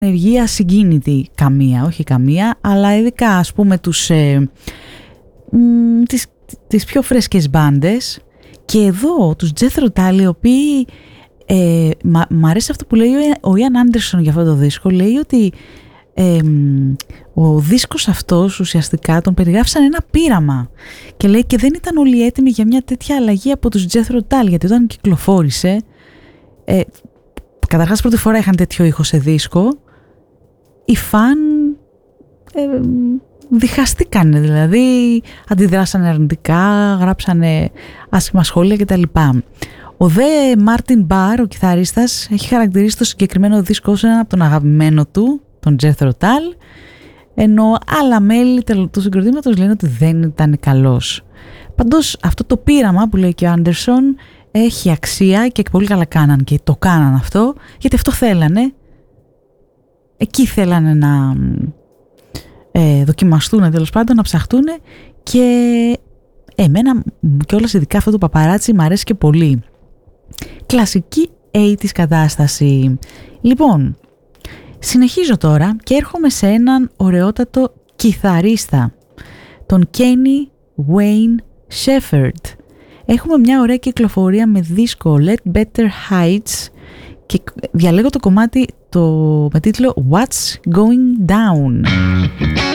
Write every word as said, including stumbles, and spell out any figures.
ενεργεία συγκίνητη, καμία, όχι καμία, αλλά ειδικά ας πούμε τους, ε, μ, τις, τις πιο φρέσκες μπάντες. Και εδώ τους Jethro Tull, οι οποίοι ε, μα, μ' αρέσει αυτό που λέει ο Ιαν Άντερσον για αυτό το δίσκο. Λέει ότι ε, ο δίσκος αυτός ουσιαστικά τον περιγράφησαν ένα πείραμα, και λέει και δεν ήταν όλοι έτοιμοι για μια τέτοια αλλαγή από τους Jethro Tull, γιατί όταν κυκλοφόρησε ε, καταρχάς πρώτη φορά είχαν τέτοιο ήχο σε δίσκο, οι φαν ε, διχαστήκανε, δηλαδή αντιδράσανε αρνητικά, γράψανε άσχημα σχόλια κτλ. Ο δε Μάρτιν Μπαρ, ο κιθαρίστας, έχει χαρακτηρίσει το συγκεκριμένο δίσκο ως ένα από τον αγαπημένο του, τον Jethro Tull, ενώ άλλα μέλη του συγκροτήματος λένε ότι δεν ήταν καλός. Πάντως αυτό το πείραμα που λέει και ο Άντερσον έχει αξία και πολύ καλά κάναν και το κάναν αυτό, γιατί αυτό θέλανε. Εκεί θέλανε να ε, δοκιμαστούν, τέλος πάντων, να ψαχτούν, και εμένα κιόλας ειδικά αυτό το παπαράτσι μ' αρέσει και πολύ. Κλασική ογδόντα κατάσταση. Λοιπόν, συνεχίζω τώρα και έρχομαι σε έναν ωραιότατο κιθαρίστα, τον Kenny Wayne Shepherd. Έχουμε μια ωραία κυκλοφορία με δίσκο Let Better Heights και διαλέγω το κομμάτι το, με τίτλο What's Going Down.